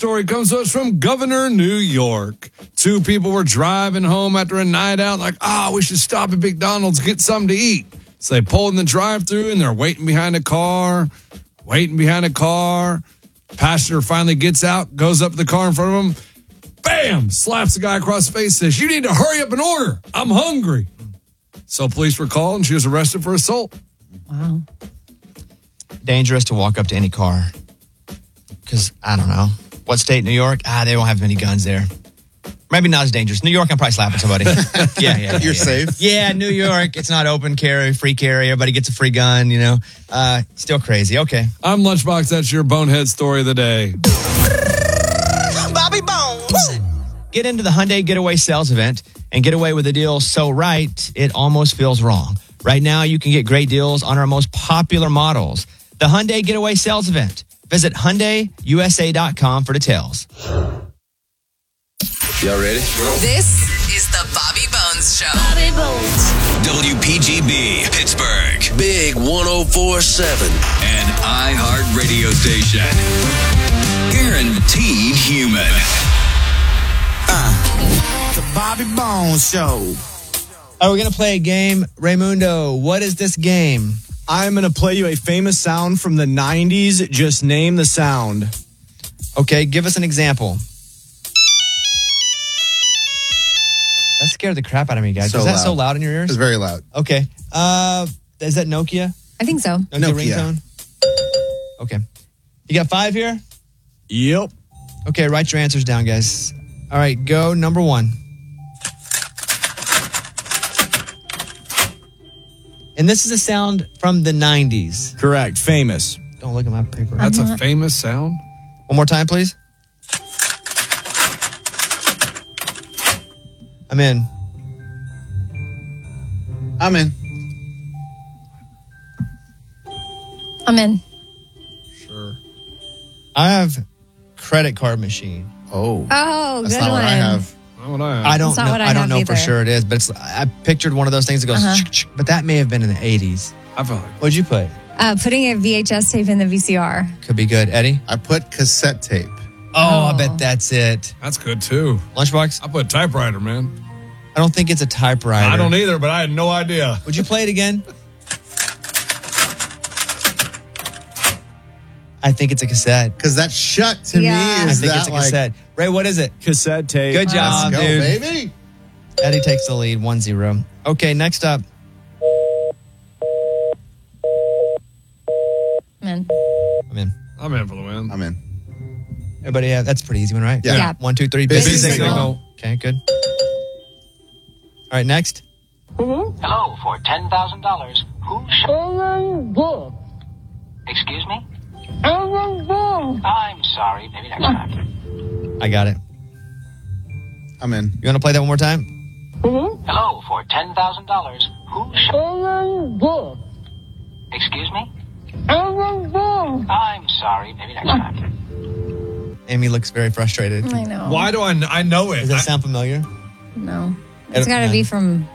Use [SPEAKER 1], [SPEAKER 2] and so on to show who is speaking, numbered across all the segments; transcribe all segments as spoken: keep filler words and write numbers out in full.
[SPEAKER 1] story comes to us from Governor, New York. Two people were driving home after a night out, like, ah, oh, we should stop at McDonald's, get something to eat. So they pulled in the drive-thru, and they're waiting behind a car, waiting behind a car. Passenger finally gets out, goes up to the car in front of him, bam, slaps the guy across the face, says, you need to hurry up and order. I'm hungry. So police were called, and she was arrested for assault.
[SPEAKER 2] Wow. Dangerous to walk up to any car. Because, I don't know. What state, New York? Ah, they don't have many guns there. Maybe not as dangerous. New York, I'm probably slapping somebody. yeah, yeah, yeah.
[SPEAKER 3] You're
[SPEAKER 2] yeah.
[SPEAKER 3] safe?
[SPEAKER 2] Yeah, New York, it's not open carry, free carry. Everybody gets a free gun, you know. Uh, still crazy. Okay.
[SPEAKER 1] I'm Lunchbox. That's your bonehead story of the day.
[SPEAKER 2] Bobby Bones. Get into the Hyundai Getaway Sales Event and get away with a deal so right, it almost feels wrong. Right now, you can get great deals on our most popular models. The Hyundai Getaway Sales Event. Visit Hyundai U S A dot com for details.
[SPEAKER 4] Y'all ready?
[SPEAKER 5] This is the Bobby Bones Show.
[SPEAKER 6] Bobby Bones.
[SPEAKER 4] W P G B, Pittsburgh. Big one oh four point seven. An iHeart radio station. Guaranteed human.
[SPEAKER 7] Uh, the Bobby Bones Show.
[SPEAKER 2] Are we going to play a game? Raymundo, what is this game?
[SPEAKER 8] I'm going to play you a famous sound from the nineties. Just name the sound.
[SPEAKER 2] Okay, give us an example. That scared the crap out of me, guys.
[SPEAKER 3] So
[SPEAKER 2] is that
[SPEAKER 3] loud.
[SPEAKER 2] so loud in your ears?
[SPEAKER 3] It's very loud.
[SPEAKER 2] Okay. Uh, is that Nokia?
[SPEAKER 6] I think so.
[SPEAKER 2] Nokia,
[SPEAKER 3] Nokia.
[SPEAKER 2] ringtone? Okay. You got five here?
[SPEAKER 8] Yep.
[SPEAKER 2] Okay, write your answers down, guys. All right, go number one. And this is a sound from the nineties.
[SPEAKER 8] Correct. Famous.
[SPEAKER 2] Don't look at my paper.
[SPEAKER 1] That's a famous sound.
[SPEAKER 2] One more time, please. I'm in.
[SPEAKER 3] I'm in.
[SPEAKER 6] I'm in.
[SPEAKER 1] Sure.
[SPEAKER 2] I have credit card machine.
[SPEAKER 3] Oh.
[SPEAKER 6] Oh,
[SPEAKER 3] That's
[SPEAKER 6] good
[SPEAKER 3] not
[SPEAKER 6] one.
[SPEAKER 3] what I have.
[SPEAKER 1] Not what I have.
[SPEAKER 2] I don't
[SPEAKER 6] That's not
[SPEAKER 2] know.
[SPEAKER 6] what I
[SPEAKER 2] I, don't
[SPEAKER 6] have
[SPEAKER 2] know for
[SPEAKER 6] either.
[SPEAKER 2] sure it is, but it's, I pictured one of those things that goes,
[SPEAKER 6] Uh-huh.
[SPEAKER 2] ch-ch, but that may have been in the eighties.
[SPEAKER 1] I feel like
[SPEAKER 2] What'd you put?
[SPEAKER 6] Uh, putting a V H S tape in the V C R.
[SPEAKER 2] Could be good. Eddie?
[SPEAKER 3] I put cassette tape.
[SPEAKER 2] Oh, I
[SPEAKER 6] Oh.
[SPEAKER 2] bet that's it.
[SPEAKER 1] that's good too.
[SPEAKER 2] Lunchbox?
[SPEAKER 1] I put typewriter, man.
[SPEAKER 2] I don't think it's a typewriter.
[SPEAKER 1] I don't either, but I had no idea.
[SPEAKER 2] Would you play it again? I think it's a cassette.
[SPEAKER 3] Because that shut to
[SPEAKER 6] Yeah.
[SPEAKER 3] me
[SPEAKER 2] I
[SPEAKER 3] is
[SPEAKER 2] think
[SPEAKER 3] that
[SPEAKER 2] it's a
[SPEAKER 3] like,
[SPEAKER 2] cassette. Ray, what is it?
[SPEAKER 8] Cassette tape.
[SPEAKER 2] Good job,
[SPEAKER 3] let's go,
[SPEAKER 2] dude.
[SPEAKER 3] baby.
[SPEAKER 2] Eddie takes the lead, one zero. Okay, next up.
[SPEAKER 6] I'm in.
[SPEAKER 2] I'm in.
[SPEAKER 1] I'm in for the win.
[SPEAKER 3] I'm in.
[SPEAKER 2] Everybody have, that's a pretty easy one, right?
[SPEAKER 3] Yeah.
[SPEAKER 6] Yeah.
[SPEAKER 2] One, two, three.
[SPEAKER 3] Busy
[SPEAKER 2] Busy
[SPEAKER 3] signal.
[SPEAKER 2] signal. Okay, good. All right, next.
[SPEAKER 9] Hello, for ten thousand dollars, who shall... Excuse me? I'm sorry, maybe next time.
[SPEAKER 2] I got it.
[SPEAKER 3] I'm in.
[SPEAKER 2] You want to play that one more time?
[SPEAKER 9] Hello, for ten thousand dollars, who shall... Excuse me? I'm sorry, maybe next time.
[SPEAKER 2] Amy looks very frustrated.
[SPEAKER 6] I know.
[SPEAKER 1] Why do I? kn- I know it.
[SPEAKER 2] Does that
[SPEAKER 1] I-
[SPEAKER 2] sound familiar?
[SPEAKER 6] No.
[SPEAKER 2] I
[SPEAKER 6] It's
[SPEAKER 2] don't
[SPEAKER 6] got to
[SPEAKER 2] know.
[SPEAKER 6] be from...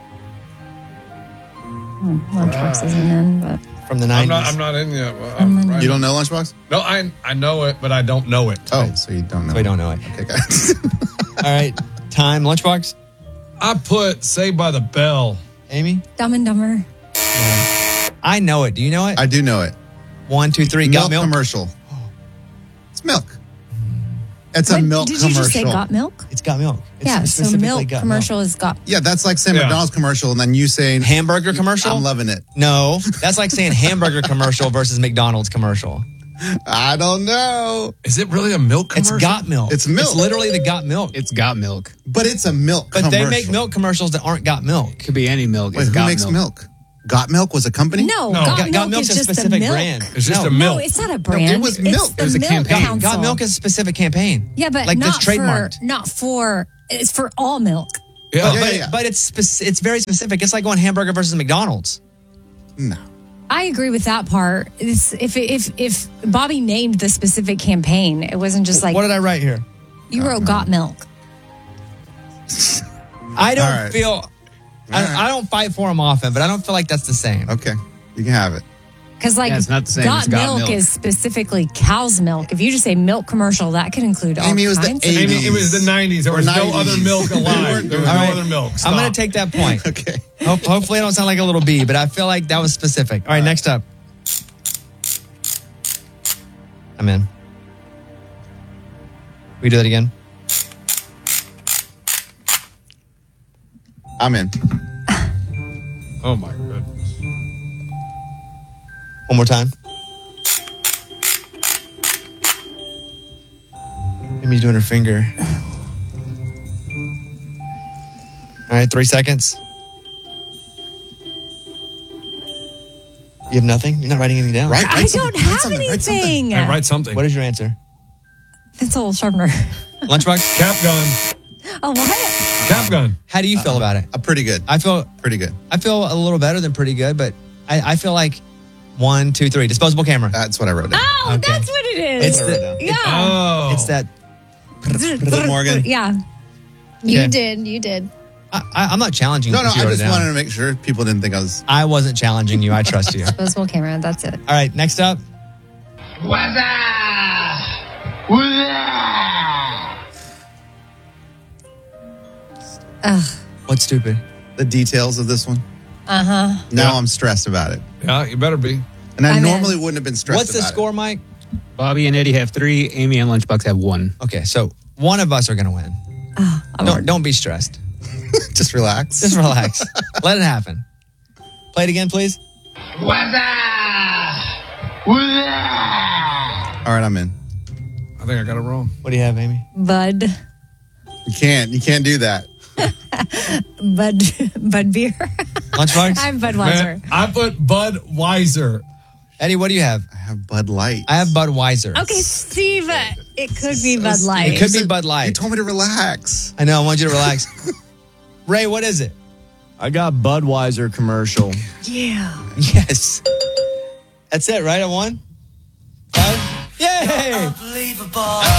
[SPEAKER 6] Oh, Lunchbox isn't in, but...
[SPEAKER 2] From the
[SPEAKER 1] I'm
[SPEAKER 2] nineties.
[SPEAKER 1] not. I'm not in yet. Well, I'm right.
[SPEAKER 3] You don't know Lunchbox?
[SPEAKER 1] No, I I know it, but I don't know it.
[SPEAKER 3] Oh, so you don't know.
[SPEAKER 2] We don't know it.
[SPEAKER 3] Okay, guys.
[SPEAKER 2] All right, time. Lunchbox.
[SPEAKER 1] I put Saved by the Bell.
[SPEAKER 2] Amy?
[SPEAKER 6] Dumb and Dumber.
[SPEAKER 2] I know it. Do you know it?
[SPEAKER 3] I do know it.
[SPEAKER 2] One, two, three.
[SPEAKER 3] Milk
[SPEAKER 2] Got milk?
[SPEAKER 3] commercial. It's milk. It's a
[SPEAKER 6] What,
[SPEAKER 3] milk
[SPEAKER 6] did
[SPEAKER 3] commercial.
[SPEAKER 6] you just say got milk?
[SPEAKER 2] It's got milk. It's
[SPEAKER 6] Yeah, so
[SPEAKER 2] specifically
[SPEAKER 6] milk
[SPEAKER 2] got
[SPEAKER 6] commercial is got...
[SPEAKER 3] Yeah, that's like saying
[SPEAKER 1] Yeah.
[SPEAKER 3] McDonald's commercial and then you saying
[SPEAKER 2] Hamburger commercial?
[SPEAKER 3] I'm loving it.
[SPEAKER 2] No, that's like saying hamburger commercial versus McDonald's commercial.
[SPEAKER 3] I don't know.
[SPEAKER 1] Is it really a milk
[SPEAKER 2] It's
[SPEAKER 1] commercial?
[SPEAKER 2] got milk.
[SPEAKER 3] It's milk.
[SPEAKER 2] It's literally the got milk.
[SPEAKER 7] It's got milk.
[SPEAKER 3] But it's a milk
[SPEAKER 2] But
[SPEAKER 3] commercial.
[SPEAKER 2] they make milk commercials that aren't got milk.
[SPEAKER 7] Could be any milk.
[SPEAKER 3] Wait,
[SPEAKER 7] It's
[SPEAKER 3] who
[SPEAKER 7] got
[SPEAKER 3] makes
[SPEAKER 7] milk.
[SPEAKER 3] milk? Got Milk was a company?
[SPEAKER 6] No,
[SPEAKER 1] No.
[SPEAKER 6] got,
[SPEAKER 2] Got,
[SPEAKER 6] milk
[SPEAKER 2] got milk's
[SPEAKER 6] is
[SPEAKER 2] a
[SPEAKER 6] just the
[SPEAKER 2] specific
[SPEAKER 6] milk.
[SPEAKER 2] brand.
[SPEAKER 1] It's just
[SPEAKER 2] No.
[SPEAKER 1] a milk.
[SPEAKER 6] No, it's not a brand.
[SPEAKER 3] was
[SPEAKER 6] It's
[SPEAKER 3] milk.
[SPEAKER 6] the
[SPEAKER 7] It was a
[SPEAKER 6] milk
[SPEAKER 7] campaign.
[SPEAKER 2] Got,
[SPEAKER 6] council.
[SPEAKER 2] got milk is a specific campaign.
[SPEAKER 6] Yeah, but
[SPEAKER 2] like
[SPEAKER 6] not
[SPEAKER 2] that's trademarked.
[SPEAKER 6] for... Not for... It's for all milk.
[SPEAKER 1] Yeah.
[SPEAKER 2] But,
[SPEAKER 3] yeah,
[SPEAKER 2] but,
[SPEAKER 3] yeah.
[SPEAKER 2] but it's spec- it's very specific. It's like going hamburger versus McDonald's.
[SPEAKER 3] No.
[SPEAKER 6] I agree with that part. It's, if if if Bobby named the specific campaign, it wasn't just like
[SPEAKER 2] What did I write here?
[SPEAKER 6] you wrote "got milk."
[SPEAKER 2] I don't
[SPEAKER 3] All right.
[SPEAKER 2] feel. I,
[SPEAKER 3] right.
[SPEAKER 2] I don't fight for him often, but I don't feel like that's the same.
[SPEAKER 3] Okay. You can have it.
[SPEAKER 6] Because like
[SPEAKER 7] Yeah, it's not the same
[SPEAKER 6] got
[SPEAKER 7] as got
[SPEAKER 6] milk,
[SPEAKER 7] milk.
[SPEAKER 6] is specifically cow's milk. If you just say milk commercial, that could include all
[SPEAKER 3] Amy, it was the
[SPEAKER 6] kinds of
[SPEAKER 3] eighties.
[SPEAKER 1] Amy, it was the nineties. There
[SPEAKER 3] Or
[SPEAKER 1] was no
[SPEAKER 3] nineties.
[SPEAKER 1] other milk alive. There was
[SPEAKER 2] All
[SPEAKER 1] no
[SPEAKER 2] right.
[SPEAKER 1] other milk.
[SPEAKER 2] I'm
[SPEAKER 1] Stop.
[SPEAKER 2] going to take that point.
[SPEAKER 3] Okay.
[SPEAKER 2] Ho- hopefully, I don't sound like a little bee, but I feel like that was specific. All right, next up. I'm in. We do that again.
[SPEAKER 3] I'm in.
[SPEAKER 1] Oh, my goodness.
[SPEAKER 2] One more time. Amy's doing her finger. All right, three seconds. You have nothing? You're not writing anything down?
[SPEAKER 3] Right?
[SPEAKER 6] I
[SPEAKER 3] Write something,
[SPEAKER 6] don't
[SPEAKER 3] write
[SPEAKER 6] have
[SPEAKER 3] something, write something.
[SPEAKER 6] anything.
[SPEAKER 1] Hey, write something.
[SPEAKER 2] What is your answer?
[SPEAKER 6] Pencil sharpener.
[SPEAKER 2] Lunchbox?
[SPEAKER 1] Cap gun.
[SPEAKER 6] Oh, what?
[SPEAKER 1] Cap gun.
[SPEAKER 2] How do you feel about it?
[SPEAKER 3] Uh, pretty good.
[SPEAKER 2] I feel
[SPEAKER 3] Pretty good.
[SPEAKER 2] I feel a little better than pretty good, but I, I feel like one, two, three. Disposable camera.
[SPEAKER 3] That's what I wrote down.
[SPEAKER 6] Oh,
[SPEAKER 2] Okay.
[SPEAKER 6] that's what it is.
[SPEAKER 2] It's the-
[SPEAKER 6] yeah.
[SPEAKER 1] Oh.
[SPEAKER 2] It's that.
[SPEAKER 3] Morgan.
[SPEAKER 6] Yeah.
[SPEAKER 10] You
[SPEAKER 2] Okay.
[SPEAKER 10] did. You did.
[SPEAKER 2] I, I, I'm not challenging you.
[SPEAKER 3] No, no,
[SPEAKER 2] because you
[SPEAKER 3] I
[SPEAKER 2] wrote it
[SPEAKER 3] just
[SPEAKER 2] down.
[SPEAKER 3] wanted to make sure people didn't think I was.
[SPEAKER 2] I wasn't challenging you. I trust you. All
[SPEAKER 6] Disposable camera. That's it.
[SPEAKER 2] right, next up.
[SPEAKER 6] Ugh.
[SPEAKER 2] What's stupid?
[SPEAKER 3] The details of this one.
[SPEAKER 6] Uh huh.
[SPEAKER 3] Now I'm stressed about it.
[SPEAKER 1] Yeah, you better be.
[SPEAKER 3] And I
[SPEAKER 6] I'm in.
[SPEAKER 3] normally wouldn't have been stressed
[SPEAKER 2] What's the
[SPEAKER 3] about
[SPEAKER 2] score, Mike?
[SPEAKER 7] Bobby and Eddie have three. Amy and Lunchbox have one.
[SPEAKER 2] Okay, so one of us are going to win. Don't, don't be stressed.
[SPEAKER 3] it. Just relax.
[SPEAKER 2] Just relax. Let it happen. Play it again, please.
[SPEAKER 3] All right, I'm in.
[SPEAKER 1] I think I got it wrong.
[SPEAKER 2] What do you have, Amy?
[SPEAKER 6] Bud.
[SPEAKER 3] You can't. You can't do that.
[SPEAKER 6] Bud. Bud beer.
[SPEAKER 2] Lunchbox?
[SPEAKER 6] I'm Budweiser.
[SPEAKER 1] Man, I put Budweiser.
[SPEAKER 2] Eddie, what do you have?
[SPEAKER 3] I have Bud Light.
[SPEAKER 2] I have Budweiser.
[SPEAKER 6] Okay, Steve. It could be Bud Light.
[SPEAKER 2] It could be Bud Light.
[SPEAKER 3] You told me to relax.
[SPEAKER 2] I know. I want you to relax. Ray, what is it?
[SPEAKER 8] I got Budweiser commercial.
[SPEAKER 6] Yeah.
[SPEAKER 2] Yes. That's it, right? I won? Five? Yay! Unbelievable.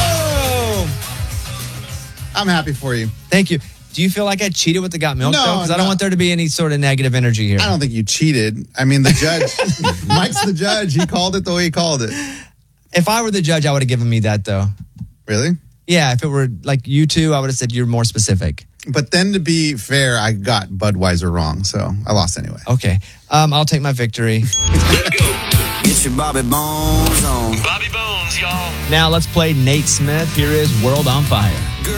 [SPEAKER 2] Oh!
[SPEAKER 3] I'm happy for you.
[SPEAKER 2] Thank you. Do you feel like I cheated with the got milk,
[SPEAKER 3] No,
[SPEAKER 2] though? Because I don't
[SPEAKER 3] no.
[SPEAKER 2] want there to be any sort of negative energy here.
[SPEAKER 3] I don't think you cheated. I mean, the judge, Mike's the judge. He called it the way he called it.
[SPEAKER 2] If I were the judge, I would have given me that, though.
[SPEAKER 3] Really?
[SPEAKER 2] Yeah, if it were like you two, I would have said you're more specific.
[SPEAKER 3] But then to be fair, I got Budweiser wrong, so I lost anyway.
[SPEAKER 2] Okay. Um, I'll take my victory.
[SPEAKER 7] Get your Bobby Bones on.
[SPEAKER 4] Bobby Bones, y'all.
[SPEAKER 2] Now let's play Nate Smith. Here is World on Fire.